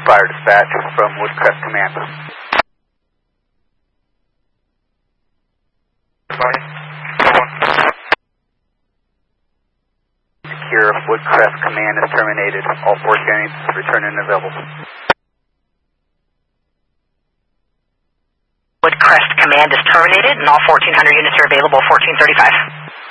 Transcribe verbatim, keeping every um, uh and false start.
Fire dispatch from Woodcrest Command. Secure Woodcrest Command is terminated. All fourteen units return and available. Woodcrest Command is terminated and all fourteen hundred units are available fourteen thirty-five.